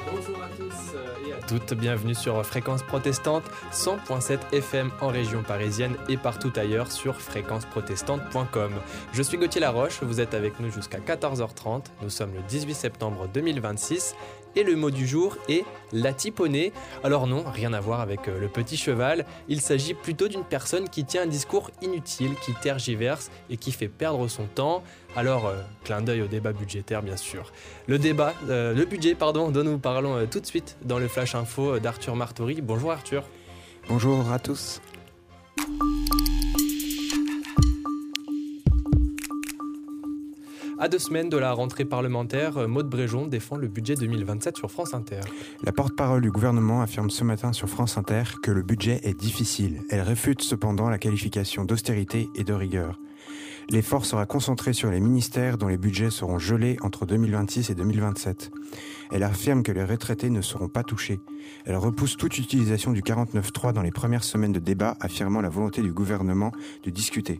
Bonjour à tous et à toutes, bienvenue sur Fréquence Protestante, 100.7 FM en région parisienne et partout ailleurs sur fréquenceprotestante.com. Je suis Gauthier Laroche, vous êtes avec nous jusqu'à 14h30, nous sommes le 18 septembre 2026 et le mot du jour est latiponner. Alors non, rien à voir avec le petit cheval, il s'agit plutôt d'une personne qui tient un discours inutile, qui tergiverse et qui fait perdre son temps. Alors, clin d'œil au débat budgétaire bien sûr. Le budget dont nous parlons tout de suite dans le Flash Info d'Arthur Martori. Bonjour Arthur. Bonjour à tous. À 2 semaines de la rentrée parlementaire, Maude Bréjon défend le budget 2027 sur France Inter. La porte-parole du gouvernement affirme ce matin sur France Inter que le budget est difficile. Elle réfute cependant la qualification d'austérité et de rigueur. L'effort sera concentré sur les ministères dont les budgets seront gelés entre 2026 et 2027. Elle affirme que les retraités ne seront pas touchés. Elle repousse toute utilisation du 49.3 dans les premières semaines de débat, affirmant la volonté du gouvernement de discuter.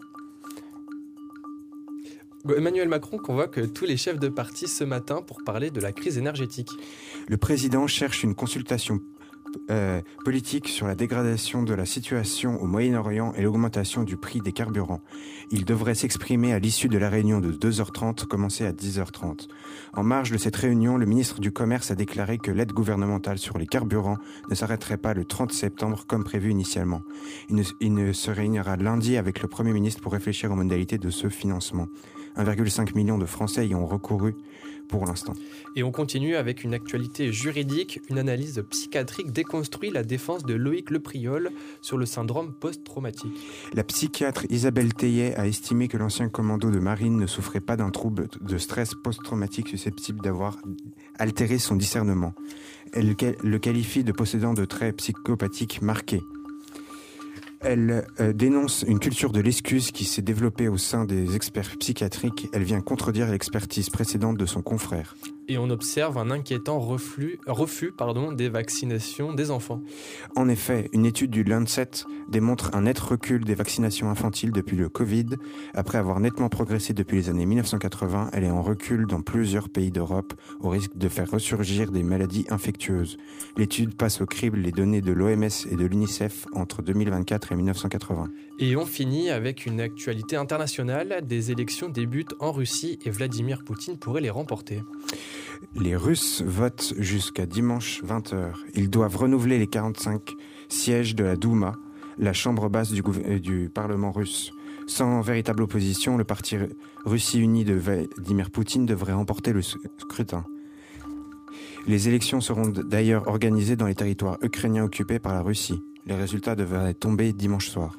Emmanuel Macron convoque tous les chefs de parti ce matin pour parler de la crise énergétique. Le président cherche une consultation politique sur la dégradation de la situation au Moyen-Orient et l'augmentation du prix des carburants. Il devrait s'exprimer à l'issue de la réunion de 2h30, commencée à 10h30. En marge de cette réunion, le ministre du Commerce a déclaré que l'aide gouvernementale sur les carburants ne s'arrêterait pas le 30 septembre comme prévu initialement. Il ne se réunira lundi avec le Premier ministre pour réfléchir aux modalités de ce financement. 1,5 million de Français y ont recouru pour l'instant. Et on continue avec une actualité juridique. Une analyse psychiatrique déconstruit la défense de Loïc Lepriol sur le syndrome post-traumatique. La psychiatre Isabelle Teillet a estimé que l'ancien commando de marine ne souffrait pas d'un trouble de stress post-traumatique susceptible d'avoir altéré son discernement. Elle le qualifie de possédant de traits psychopathiques marqués. Elle dénonce une culture de l'excuse qui s'est développée au sein des experts psychiatriques. Elle vient contredire l'expertise précédente de son confrère. Et on observe un inquiétant refus des vaccinations des enfants. En effet, une étude du Lancet démontre un net recul des vaccinations infantiles depuis le Covid. Après avoir nettement progressé depuis les années 1980, elle est en recul dans plusieurs pays d'Europe, au risque de faire ressurgir des maladies infectieuses. L'étude passe au crible les données de l'OMS et de l'UNICEF entre 2024 et 1980. Et on finit avec une actualité internationale. Des élections débutent en Russie et Vladimir Poutine pourrait les remporter. Les Russes votent jusqu'à dimanche 20h. Ils doivent renouveler les 45 sièges de la Douma, la chambre basse du Parlement russe. Sans véritable opposition, le parti Russie Unie de Vladimir Poutine devrait remporter le scrutin. Les élections seront d'ailleurs organisées dans les territoires ukrainiens occupés par la Russie. Les résultats devraient tomber dimanche soir.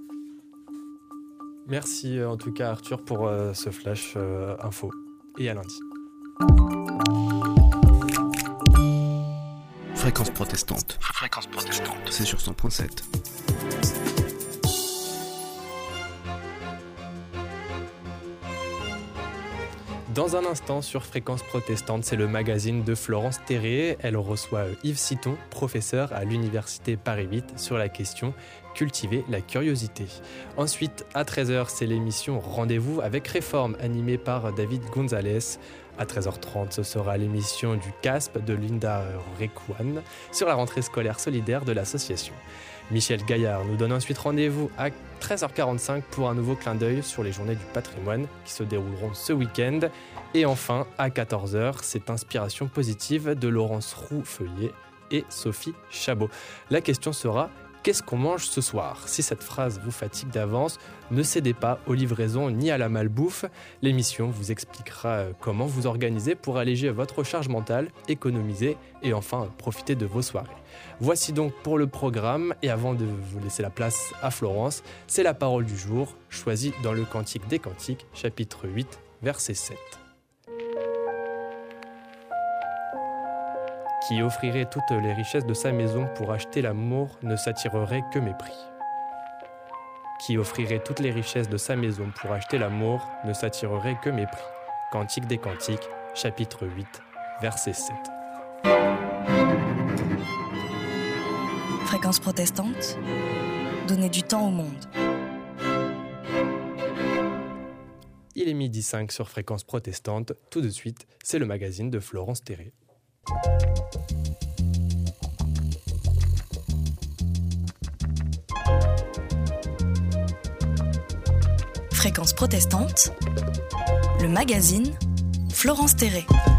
Merci en tout cas Arthur pour ce flash info. Et à lundi. Fréquence protestante. Fréquence protestante. C'est sur 100.7. Dans un instant sur Fréquence Protestante, c'est le magazine de Florence Terré. Elle reçoit Yves Citon, professeur à l'Université Paris 8, sur la question « Cultiver la curiosité ». Ensuite, à 13h, c'est l'émission Rendez-vous avec Réforme, animée par David Gonzalez. À 13h30, ce sera l'émission du CASP de Linda Rekwan sur la rentrée scolaire solidaire de l'association. Michel Gaillard nous donne ensuite rendez-vous à 13h45 pour un nouveau clin d'œil sur les journées du patrimoine qui se dérouleront ce week-end. Et enfin, à 14h, c'est Inspiration positive de Laurence Roux-Feuillet et Sophie Chabot. La question sera: qu'est-ce qu'on mange ce soir ? Si cette phrase vous fatigue d'avance, ne cédez pas aux livraisons ni à la malbouffe. L'émission vous expliquera comment vous organiser pour alléger votre charge mentale, économiser et enfin profiter de vos soirées. Voici donc pour le programme, et avant de vous laisser la place à Florence, c'est la parole du jour, choisie dans le Cantique des Cantiques, chapitre 8, verset 7. Qui offrirait toutes les richesses de sa maison pour acheter l'amour ne s'attirerait que mépris. Qui offrirait toutes les richesses de sa maison pour acheter l'amour ne s'attirerait que mépris. Cantique des Cantiques, chapitre 8, verset 7. Fréquence protestante, donner du temps au monde. Il est 12h05 sur Fréquence Protestante. Tout de suite, c'est le magazine de Florence Terré. Fréquence protestante, le magazine Florence Terré.